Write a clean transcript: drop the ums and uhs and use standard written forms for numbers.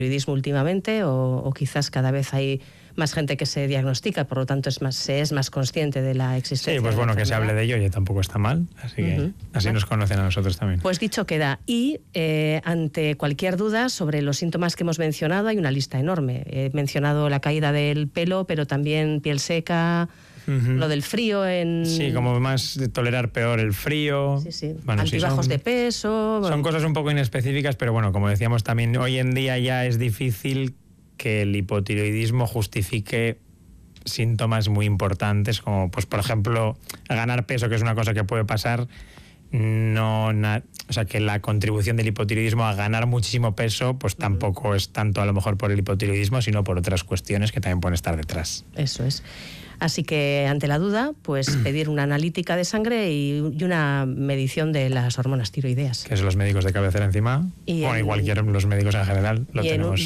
hipotiroidismo últimamente o quizás cada vez hay más gente que se diagnostica, por lo tanto se es más consciente de la existencia. Sí, pues bueno, que se hable de ello y tampoco está mal, así que así nos conocen a nosotros también. Pues dicho queda. Y ante cualquier duda sobre los síntomas que hemos mencionado, hay una lista enorme. He mencionado la caída del pelo, pero también piel seca, lo del frío Sí, como más de tolerar peor el frío. Sí. Bueno, altibajos de peso. Son cosas un poco inespecíficas, pero bueno, como decíamos también, hoy en día ya es difícil que el hipotiroidismo justifique síntomas muy importantes, como pues por ejemplo ganar peso, que es una cosa que puede pasar. O sea, que la contribución del hipotiroidismo a ganar muchísimo peso pues tampoco es tanto a lo mejor por el hipotiroidismo, sino por otras cuestiones que también pueden estar detrás. Eso es. Así que ante la duda, pues pedir una analítica de sangre y una medición de las hormonas tiroideas. Que es los médicos de cabecera encima, bueno, igual que los médicos en general lo tenemos.